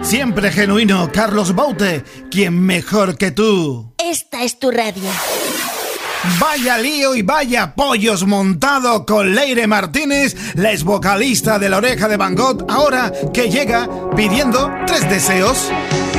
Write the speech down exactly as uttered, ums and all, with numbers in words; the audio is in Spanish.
Siempre genuino, Carlos Baute, ¿quién mejor que tú? Esta es tu radio. Vaya lío y vaya pollos montado con Leire Martínez, la ex vocalista de La Oreja de Van Gogh, ahora que llega pidiendo tres deseos.